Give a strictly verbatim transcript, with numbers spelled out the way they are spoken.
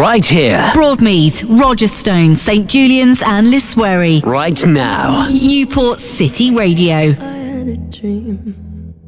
right here. Broadmead, Rogerstone, St Julian's and Liswery. Right now. Newport City Radio. I had a dream.